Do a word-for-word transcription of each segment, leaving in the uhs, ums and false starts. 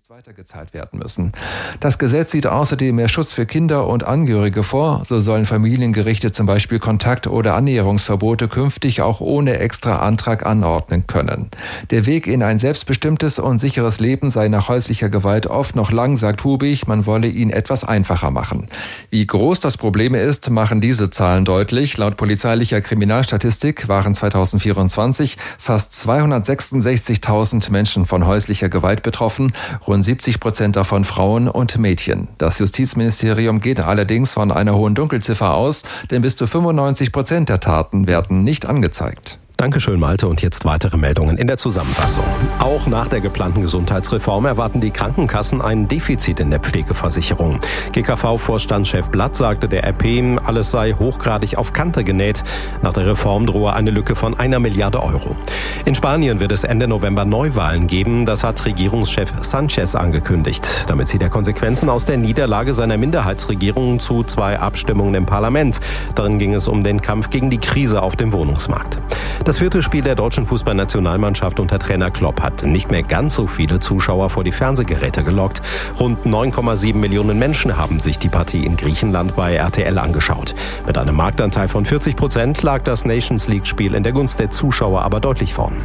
zumindest weitergezahlt werden müssen. Das Gesetz sieht außerdem mehr Schutz für Kinder und Angehörige vor. So sollen Familiengerichte zum Beispiel Kontakt- oder Annäherungsverbote künftig auch ohne extra Antrag anordnen können. Der Weg in ein selbstbestimmtes und sicheres Leben sei nach häuslicher Gewalt oft noch lang, sagt Hubig, man wolle ihn etwas einfacher machen. Wie groß das Problem ist, machen diese Zahlen deutlich. Laut polizeilicher Kriminalstatistik waren zweitausendvierundzwanzig fast zweihundertsechsundsechzigtausend Menschen von häuslicher Gewalt betroffen, rund siebzig Prozent davon Frauen und Mädchen. Das Justizministerium geht allerdings von einer hohen Dunkelziffer aus, denn bis zu fünfundneunzig Prozent der Taten werden nicht angezeigt. Dankeschön, Malte. Und jetzt weitere Meldungen in der Zusammenfassung. Auch nach der geplanten Gesundheitsreform erwarten die Krankenkassen ein Defizit in der Pflegeversicherung. G K V-Vorstandschef Blatt sagte der R P, alles sei hochgradig auf Kante genäht. Nach der Reform drohe eine Lücke von einer Milliarde Euro. In Spanien wird es Ende November Neuwahlen geben. Das hat Regierungschef Sanchez angekündigt. Damit zieht er Konsequenzen aus der Niederlage seiner Minderheitsregierung zu zwei Abstimmungen im Parlament. Darin ging es um den Kampf gegen die Krise auf dem Wohnungsmarkt. Das vierte Spiel der deutschen Fußballnationalmannschaft unter Trainer Klopp hat nicht mehr ganz so viele Zuschauer vor die Fernsehgeräte gelockt. Rund neun Komma sieben Millionen Menschen haben sich die Partie in Griechenland bei R T L angeschaut. Mit einem Marktanteil von vierzig Prozent lag das Nations League-Spiel in der Gunst der Zuschauer aber deutlich vorn.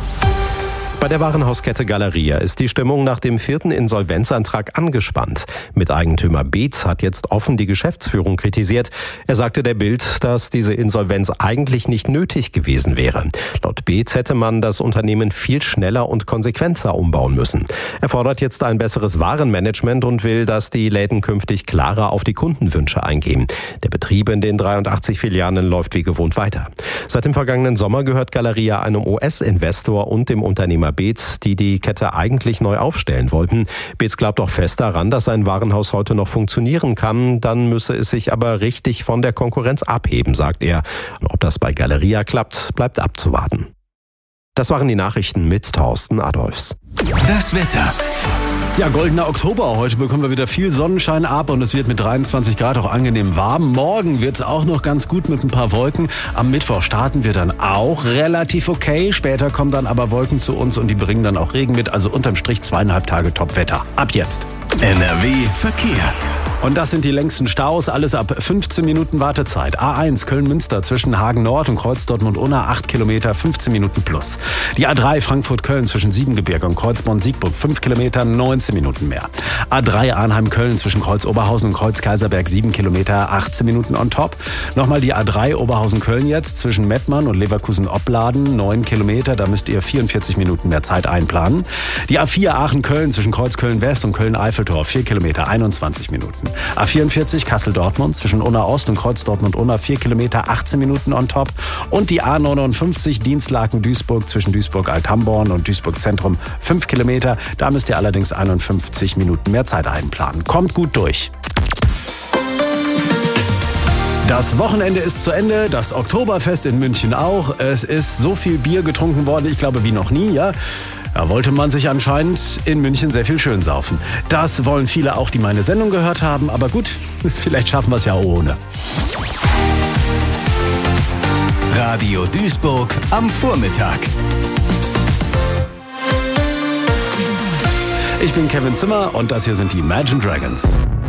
Bei der Warenhauskette Galeria ist die Stimmung nach dem vierten Insolvenzantrag angespannt. Miteigentümer Beetz hat jetzt offen die Geschäftsführung kritisiert. Er sagte der Bild, dass diese Insolvenz eigentlich nicht nötig gewesen wäre. Laut Beetz hätte man das Unternehmen viel schneller und konsequenter umbauen müssen. Er fordert jetzt ein besseres Warenmanagement und will, dass die Läden künftig klarer auf die Kundenwünsche eingehen. Der Betrieb in den dreiundachtzig Filialen läuft wie gewohnt weiter. Seit dem vergangenen Sommer gehört Galeria einem U S-Investor und dem Unternehmer Beetz, die die Kette eigentlich neu aufstellen wollten. Beetz glaubt auch fest daran, dass sein Warenhaus heute noch funktionieren kann. Dann müsse es sich aber richtig von der Konkurrenz abheben, sagt er. Und ob das bei Galeria klappt, bleibt abzuwarten. Das waren die Nachrichten mit Thorsten Adolfs. Das Wetter. Ja, goldener Oktober. Heute bekommen wir wieder viel Sonnenschein ab und es wird mit dreiundzwanzig Grad auch angenehm warm. Morgen wird es auch noch ganz gut mit ein paar Wolken. Am Mittwoch starten wir dann auch relativ okay. Später kommen dann aber Wolken zu uns und die bringen dann auch Regen mit. Also unterm Strich zweieinhalb Tage Top-Wetter. Ab jetzt. N R W Verkehr. Und das sind die längsten Staus, alles ab fünfzehn Minuten Wartezeit. A eins Köln-Münster zwischen Hagen-Nord und Kreuz-Dortmund-Unna, acht Kilometer, fünfzehn Minuten plus. Die A drei Frankfurt-Köln zwischen Siebengebirge und Kreuzborn-Siegburg, fünf Kilometer, neunzehn Minuten mehr. A drei Arnheim-Köln zwischen Kreuz-Oberhausen und Kreuz-Kaiserberg, sieben Kilometer, achtzehn Minuten on top. Nochmal die A drei Oberhausen-Köln jetzt zwischen Mettmann und Leverkusen-Opladen, neun Kilometer, da müsst ihr vierundvierzig Minuten mehr Zeit einplanen. Die A vier Aachen-Köln zwischen Kreuz-Köln-West und Köln-Eiffeltor, vier Kilometer, einundzwanzig Minuten. A vierundvierzig Kassel-Dortmund zwischen Unna-Ost und Kreuz-Dortmund-Unna, vier Kilometer, achtzehn Minuten on top. Und die A neunundfünfzig Dienstlaken-Duisburg zwischen Duisburg-Althamborn und Duisburg-Zentrum, fünf Kilometer. Da müsst ihr allerdings einundfünfzig Minuten mehr Zeit einplanen. Kommt gut durch. Das Wochenende ist zu Ende, das Oktoberfest in München auch. Es ist so viel Bier getrunken worden, ich glaube wie noch nie, ja. Da wollte man sich anscheinend in München sehr viel schön saufen. Das wollen viele auch, die meine Sendung gehört haben. Aber gut, vielleicht schaffen wir es ja ohne. Radio Duisburg am Vormittag. Ich bin Kevin Zimmer und das hier sind die Imagine Dragons.